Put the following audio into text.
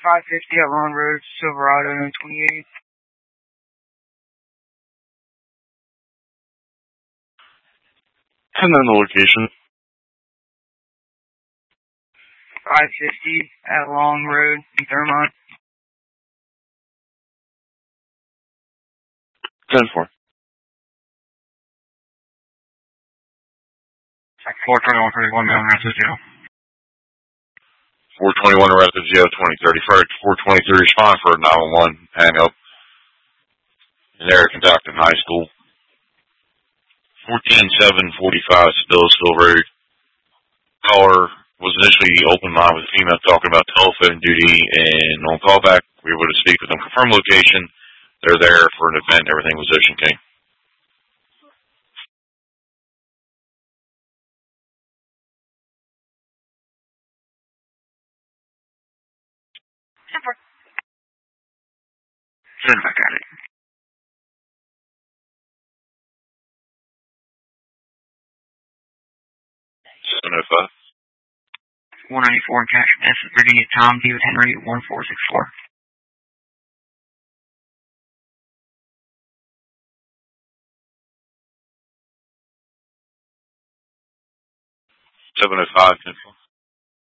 550 at Long Road, Silverado, 28. And then the location. 550 at Long Road in Thurmont. 10-4. 421 Mountain Rapids, 0. 421 Rapids, 2030. 423 respond for 911 hang up in Eric and Doctor High School. 14745 Spilsville Road. Caller was initially open line with a female talking about telephone duty, and on callback, we were able to speak with them. Confirm location. They're there for an event. Everything was Ocean King. Send back at it. 705. 194 in Cash. This is Virginia Tom D with Henry 1464. 705.